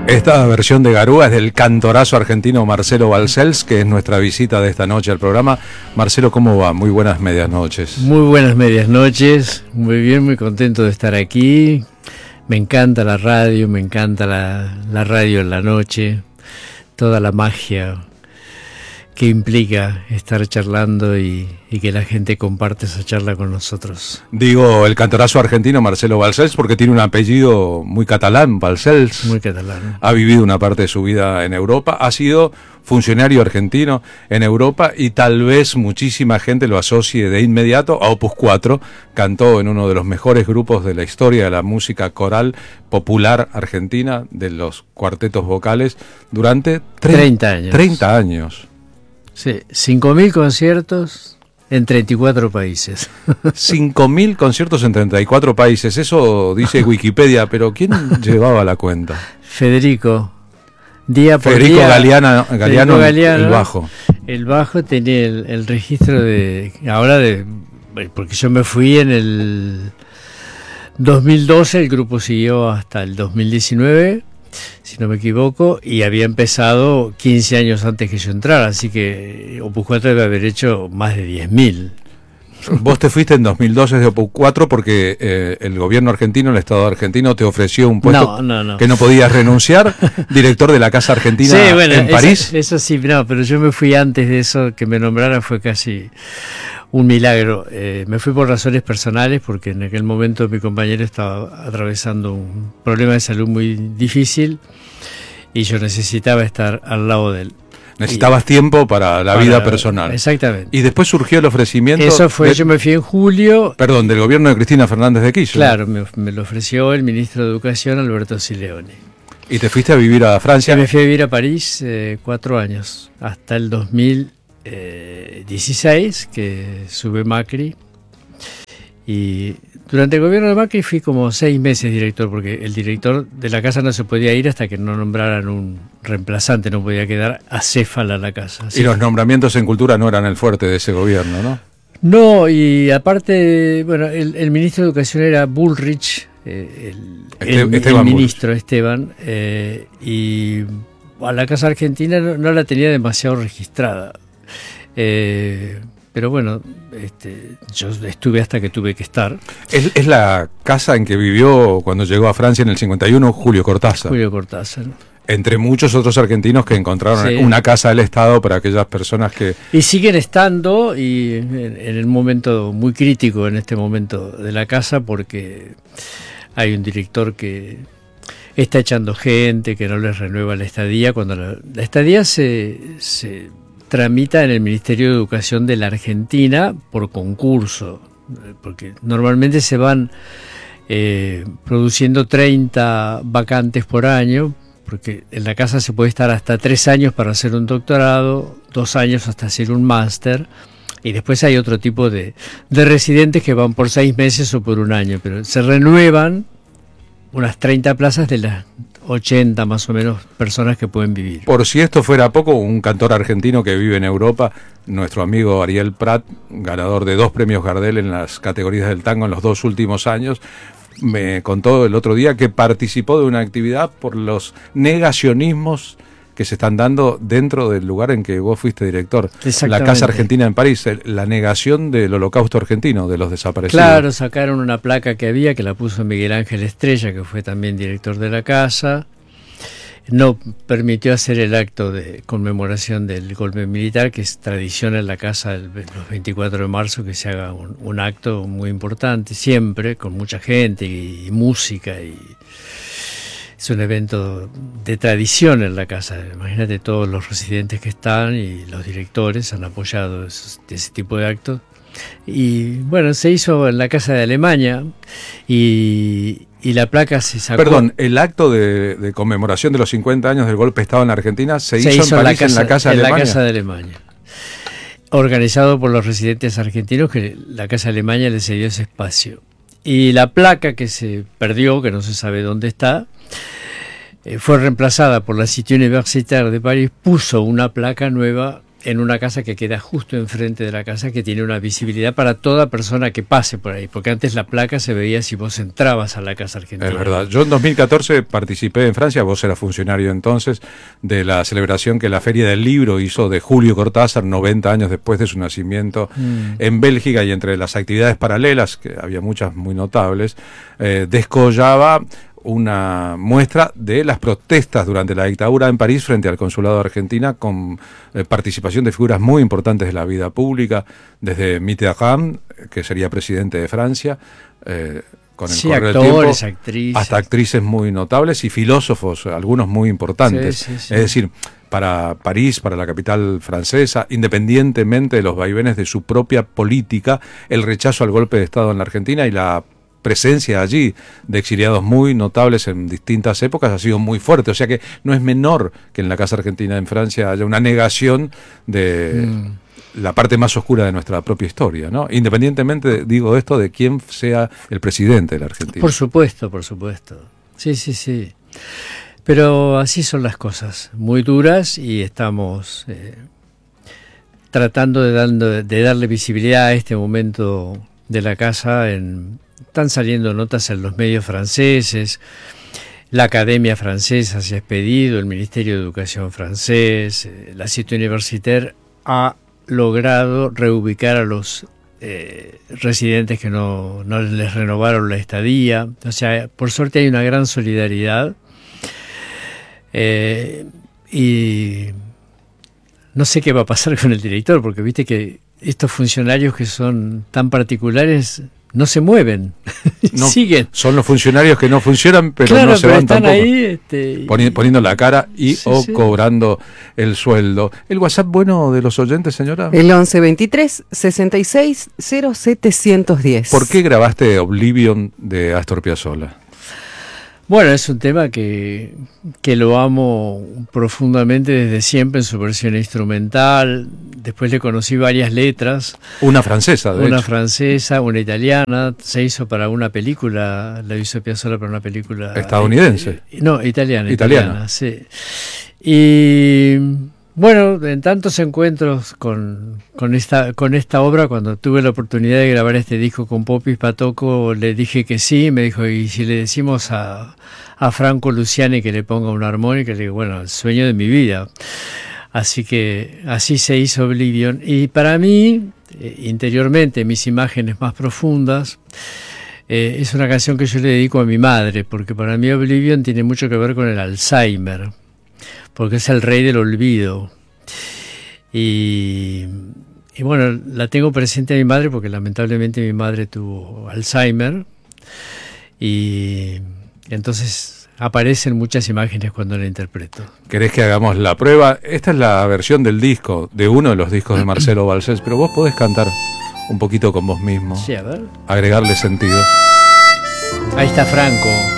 Esta versión de Garúa es del cantorazo argentino Marcelo Balcells, que es nuestra visita de esta noche al programa. Marcelo, ¿cómo va? Muy buenas medias noches. Muy buenas medias noches, muy bien, muy contento de estar aquí. Me encanta la radio, me encanta la radio en la noche, toda la magia que implica estar charlando y que la gente comparte esa charla con nosotros. Digo, el cantorazo argentino Marcelo Balcells porque tiene un apellido muy catalán, Balcells. Muy catalán. Ha vivido una parte de su vida en Europa, ha sido funcionario argentino en Europa y tal vez muchísima gente lo asocie de inmediato a Opus 4. Cantó en uno de los mejores grupos de la historia de la música coral popular argentina, de los cuartetos vocales, durante 30 años. 30 años. Sí, 5.000 conciertos en 34 países. 5.000 conciertos en 34 países, eso dice Wikipedia, pero ¿quién llevaba la cuenta? Federico. Día por Federico día. Galeano, Galeano, el bajo. El bajo tenía el registro porque yo me fui en el 2012, el grupo siguió hasta el 2019. Si no me equivoco, y había empezado 15 años antes que yo entrara, así que Opus 4 debe haber hecho más de 10.000. Vos te fuiste en 2012 de Opus 4 porque el gobierno argentino, el Estado argentino, te ofreció un puesto que no podías renunciar, director de la Casa Argentina en París. Eso sí, no, pero yo me fui antes de eso, que me nombraran fue casi un milagro. Me fui por razones personales, porque en aquel momento mi compañero estaba atravesando un problema de salud muy difícil y yo necesitaba estar al lado de él. Necesitabas tiempo para la vida personal. Exactamente. Y después surgió el ofrecimiento. Eso fue, yo me fui en julio. Perdón, del gobierno de Cristina Fernández de Kirchner. Claro, me lo ofreció el ministro de Educación, Alberto Sileoni. ¿Y te fuiste a vivir a Francia? Y me fui a vivir a París 4 años, hasta el 2016, que sube Macri. Y durante el gobierno de Macri fui como 6 meses director, porque el director de la casa no se podía ir hasta que no nombraran un reemplazante, no podía quedar acéfala la casa. Y los nombramientos en cultura no eran el fuerte de ese gobierno, ¿no? No, y aparte, bueno, el ministro de Educación era Bullrich, el ministro Esteban, y a la Casa Argentina no la tenía demasiado registrada. Pero bueno, yo estuve hasta que tuve que estar. Es la casa en que vivió cuando llegó a Francia en el 51 Julio Cortázar. Julio Cortázar. Entre muchos otros argentinos que encontraron una casa del Estado para aquellas personas que... Y siguen estando, y en el momento muy crítico en este momento de la casa, porque hay un director que está echando gente, que no les renueva la estadía. Cuando la estadía se tramita en el Ministerio de Educación de la Argentina por concurso, porque normalmente se van produciendo 30 vacantes por año, porque en la casa se puede estar hasta 3 años para hacer un doctorado, 2 años hasta hacer un máster, y después hay otro tipo de residentes que van por 6 meses o por 1 año, pero se renuevan unas 30 plazas de las 80 más o menos personas que pueden vivir. Por si esto fuera poco, un cantor argentino que vive en Europa, nuestro amigo Ariel Prat, ganador de 2 premios Gardel en las categorías del tango en los 2 últimos años, me contó el otro día que participó de una actividad por los negacionismos que se están dando dentro del lugar en que vos fuiste director, la Casa Argentina en París, la negación del holocausto argentino, de los desaparecidos. Claro, sacaron una placa que había, que la puso Miguel Ángel Estrella, que fue también director de la casa. No permitió hacer el acto de conmemoración del golpe militar, que es tradición en la casa los 24 de marzo, que se haga un acto muy importante, siempre, con mucha gente y música, y es un evento de tradición en la casa. Imagínate, todos los residentes que están y los directores han apoyado ese tipo de actos. Y bueno, se hizo en la Casa de Alemania y la placa se sacó. Perdón, el acto de conmemoración de los 50 años del golpe de Estado en Argentina se hizo en París, en la Casa de Alemania. En la Casa de Alemania. Organizado por los residentes argentinos, que la Casa de Alemania les cedió ese espacio. Y la placa que se perdió, que no se sabe dónde está, fue reemplazada por la Cité Universitaire de París, puso una placa nueva en una casa que queda justo enfrente de la casa, que tiene una visibilidad para toda persona que pase por ahí, porque antes la placa se veía si vos entrabas a la Casa Argentina. Es verdad. Yo en 2014 participé en Francia, vos eras funcionario entonces, de la celebración que la Feria del Libro hizo de Julio Cortázar, 90 años después de su nacimiento, en Bélgica, y entre las actividades paralelas, que había muchas muy notables, descollaba una muestra de las protestas durante la dictadura en París frente al consulado de Argentina, con participación de figuras muy importantes de la vida pública, desde Mitterrand, que sería presidente de Francia, con el correr del actores, tiempo, actrices, hasta actrices muy notables y filósofos, algunos muy importantes. Sí. Es decir, para París, para la capital francesa, independientemente de los vaivenes de su propia política, el rechazo al golpe de Estado en la Argentina y la presencia allí de exiliados muy notables en distintas épocas ha sido muy fuerte. O sea que no es menor que en la Casa Argentina en Francia haya una negación de la parte más oscura de nuestra propia historia, ¿no? Independientemente, digo esto, de quién sea el presidente de la Argentina. Por supuesto, por supuesto. Sí. Pero así son las cosas, muy duras, y estamos tratando de darle visibilidad a este momento de la casa. Están saliendo notas en los medios franceses, la Academia Francesa se ha expedido, el Ministerio de Educación francés, la Cité Universitaire ha logrado reubicar a los residentes que no les renovaron la estadía. O sea, por suerte hay una gran solidaridad, y no sé qué va a pasar con el director, porque viste que estos funcionarios que son tan particulares no se mueven, no, siguen. Son los funcionarios que no funcionan, pero claro, no se pero van están tampoco. Ahí, poniendo la cara y sí. cobrando el sueldo. ¿El WhatsApp bueno de los oyentes, señora? El 1123-660710. ¿Por qué grabaste Oblivion de Astor Piazzolla? Bueno, es un tema que lo amo profundamente desde siempre en su versión instrumental. Después le conocí varias letras. Una francesa, de Una hecho. francesa, una italiana. Se hizo para una película, la hizo Piazzolla para una película... ¿Estadounidense? No, italiana. Italiana, sí. Y bueno, en tantos encuentros con esta obra, cuando tuve la oportunidad de grabar este disco con Popis Patocco, le dije que sí. Me dijo, ¿y si le decimos a Franco Luciani que le ponga una armónica? Le digo, bueno, el sueño de mi vida. Así que así se hizo Oblivion. Y para mí, interiormente, mis imágenes más profundas, es una canción que yo le dedico a mi madre, porque para mí Oblivion tiene mucho que ver con el Alzheimer, porque es el rey del olvido. Y bueno, la tengo presente a mi madre porque lamentablemente mi madre tuvo Alzheimer, y entonces aparecen muchas imágenes cuando la interpreto. ¿Querés que hagamos la prueba? Esta es la versión del disco, de uno de los discos de Marcelo Balcells, pero vos podés cantar un poquito con vos mismo. Sí, a ver. Agregarle sentido. Ahí está Franco.